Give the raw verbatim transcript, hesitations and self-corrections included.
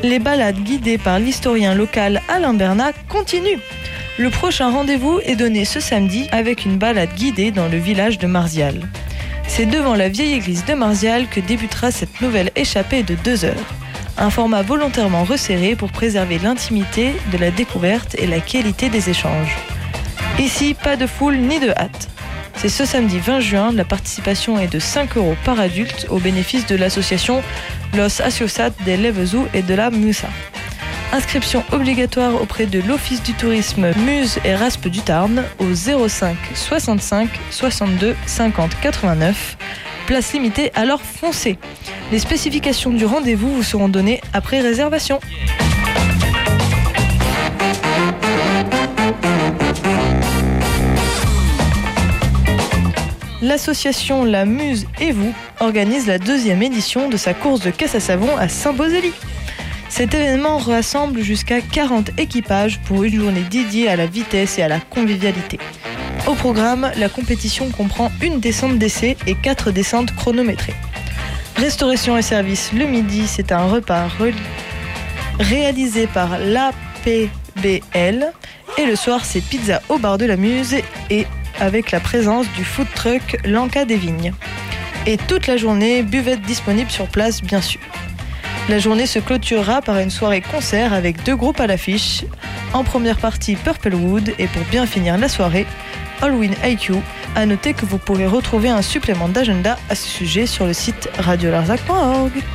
Les balades guidées par l'historien local Alain Bernat continuent. Le prochain rendez-vous est donné ce samedi avec une balade guidée dans le village de Marzial. C'est devant la vieille église de Marzial que débutera cette nouvelle échappée de deux heures. Un format volontairement resserré pour préserver l'intimité de la découverte et la qualité des échanges. Ici, pas de foule ni de hâte. C'est ce samedi vingt juin, la participation est de cinq euros par adulte au bénéfice de l'association Los Asociados de l'Evezu et de la Musa. Inscription obligatoire auprès de l'Office du tourisme Muse et Raspe du Tarn au zéro cinq soixante-cinq soixante-deux cinquante quatre-vingt-neuf. Place limitée, alors foncez. Les spécifications du rendez-vous vous seront données après réservation. L'association La Muse et vous organise la deuxième édition de sa course de caisse à savon à Saint-Beauzély. Cet événement rassemble jusqu'à quarante équipages pour une journée dédiée à la vitesse et à la convivialité. Au programme, la compétition comprend une descente d'essai et quatre descentes chronométrées. Restauration et service le midi, c'est un repas re- réalisé par l'A P B L et le soir, c'est pizza au bar de la Muse et avec la présence du food truck L'Anca des Vignes. Et toute la journée, buvette disponible sur place, bien sûr. La journée se clôturera par une soirée concert avec deux groupes à l'affiche. En première partie, Purplewood et pour bien finir la soirée, Halloween I Q. À noter que vous pourrez retrouver un supplément d'agenda à ce sujet sur le site radio larzac point org.